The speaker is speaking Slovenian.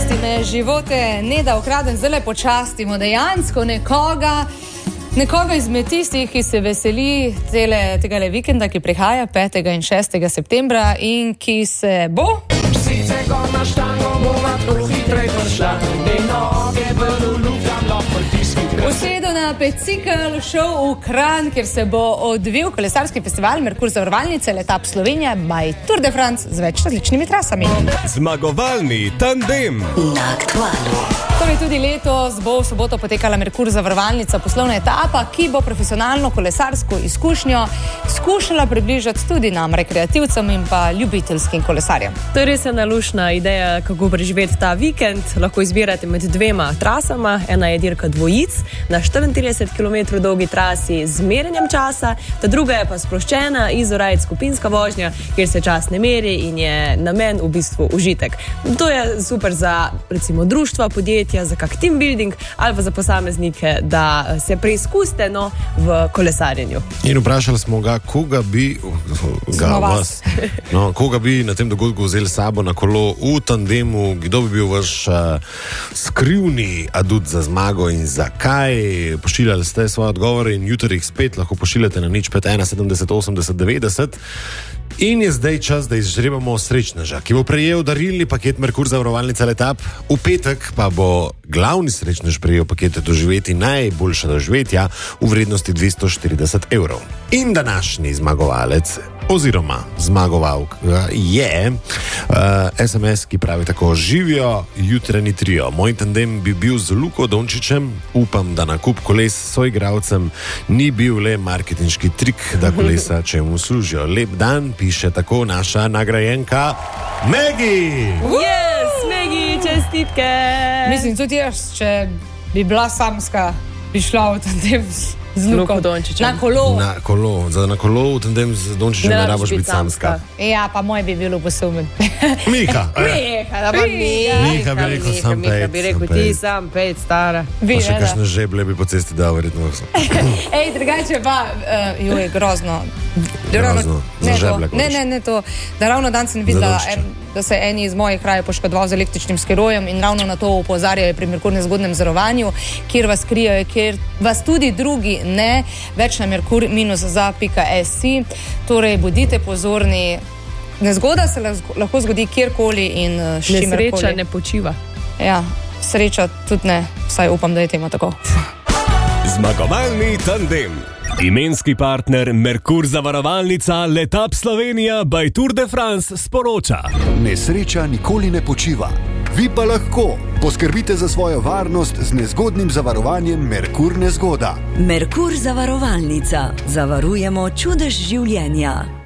me živote ne da ukradem, zdaj počastimo dejansko nekoga izmed tistih, ki se veseli tega vikenda, ki prihaja 5. in 6. septembra in ki se bo usedel na bicikel, šel v Kranj, kjer se bo odvil kolesarski festival Merkur zavarovalnice Letap Slovenija by Tour de France z več različnimi trasami. Zmagovalni tandem na Aktualu. Torej tudi letos bo v soboto potekala Merkur zavarovalnica poslovna etapa, ki bo profesionalno kolesarsko izkušnjo skušala približati tudi nam, rekreativcem in pa ljubiteljskim kolesarjem. To je res ena lušna ideja, kako preživeti ta vikend. Lahko izbirate med dvema trasama. Ena je dirka dvojic na 34 km dolgi trasi z merjenjem časa, ta druga je pa sproščena izorajt skupinska vožnja, kjer se čas ne meri in je namen v bistvu užitek. To je super za recimo društva, podjetja, za kak team building ali pa za posameznike, da se preizkuste v kolesarjenju. In vprašali smo ga, koga bi na tem dogodku vzeli sabo na kolo v tandemu, kdo bi bil vaš skrivni adut za zmago in zakaj. Pošiljali ste svoje odgovore in jutri jih spet lahko pošiljate na 051 70 80 90. In je zdaj čas, da izžrebamo srečneža, ki bo prejel darilni paket Merkur zavarovalnica Letap. V petek pa bo glavni srečnež prejel pakete doživeti najboljša doživetja v vrednosti 240 evrov. In današnji zmagovalec oziroma zmagovalka je SMS, ki pravi tako: živijo jutranji trio. Moj tandem bi bil z Luko Dončićem. Upam, da nakup koles s soigralcem ni bil le marketinški trik, da kolesa čemu služijo. Lep dan, piše tako naša nagrajenka Megi. Yes, Megi, čestitke. Mislim, tudi jaz, če bi bila samska, bi šla v tandem z Luko Dončićem. Na kolo. Na kolo v tandem z Dončićem ne rabiš biti samska. Ja, pa moj bi bil posumen. Miha bi rekel, ti sam pet, stara. Pa še kakšne žeblje bi po cesti dal, verjetno. Ej, drugače pa, je grozno. Za žeblje. Ne to, da ravno dan sem videla, da se eni iz mojih krajev poškodoval z električnim skirojem in ravno na to opozarjajo pri Merkur nezgodnem zarovanju, kjer vas krijajo, kjer vas tudi drugi ne, več na merkur-za.si. Torej, bodite pozorni, nezgoda se lahko zgodi kjerkoli in s čimerkoli. Nesreča ne počiva. Ja, sreča tudi ne, vsaj upam, da je temu tako. Zmagovalni tandem. Imenski partner Merkur zavarovalnica Letap Slovenija by Tour de France sporoča: nesreča nikoli ne počiva. Vi pa lahko poskrbite za svojo varnost z nezgodnim zavarovanjem Merkur nezgoda. Merkur zavarovalnica. Zavarujemo čudež življenja.